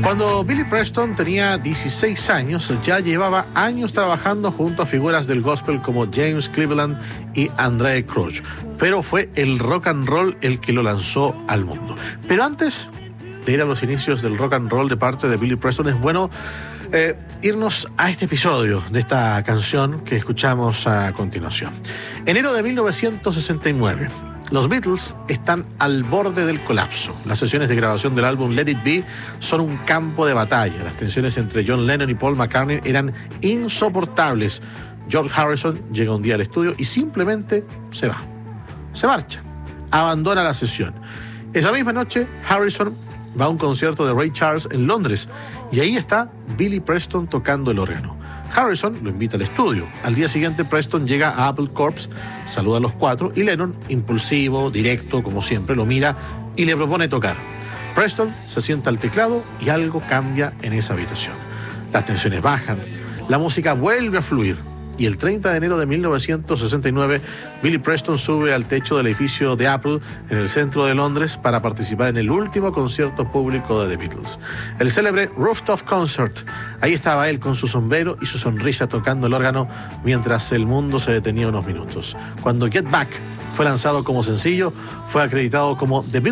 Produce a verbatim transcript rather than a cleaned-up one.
Cuando Billy Preston tenía dieciséis años, ya llevaba años trabajando junto a figuras del gospel como James Cleveland y Andraé Crouch. Pero fue el rock and roll el que lo lanzó al mundo. Pero antes de ir a los inicios del rock and roll de parte de Billy Preston, es bueno eh, irnos a este episodio de esta canción que escuchamos a continuación. Enero de mil novecientos sesenta y nueve. Los Beatles están al borde del colapso. Las sesiones de grabación del álbum Let It Be son un campo de batalla. Las tensiones entre John Lennon y Paul McCartney eran insoportables. George Harrison llega un día al estudio y simplemente se va. Se marcha. Abandona la sesión. Esa misma noche, Harrison va a un concierto de Ray Charles en Londres y ahí está Billy Preston tocando el órgano. Harrison lo invita al estudio. Al día siguiente, Preston llega a Apple Corps, saluda a los cuatro y Lennon, impulsivo, directo, como siempre, lo mira y le propone tocar. Preston se sienta al teclado y algo cambia en esa habitación. Las tensiones bajan, la música vuelve a fluir y el treinta de enero de mil novecientos sesenta y nueve, Billy Preston sube al techo del edificio de Apple en el centro de Londres para participar en el último concierto público de The Beatles, el célebre Rooftop Concert. Ahí estaba él con su sombrero y su sonrisa tocando el órgano mientras el mundo se detenía unos minutos. Cuando Get Back fue lanzado como sencillo, fue acreditado como The Beatles